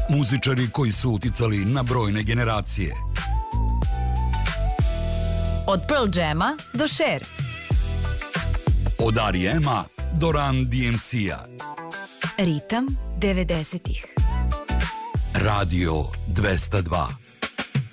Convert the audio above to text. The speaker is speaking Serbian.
Muzičari koji su uticali na brojne generacije. Od Pearl Jama do Cher. Od R.E.M.-a do Run DMC-a. Ritam 90-ih. Radio 202.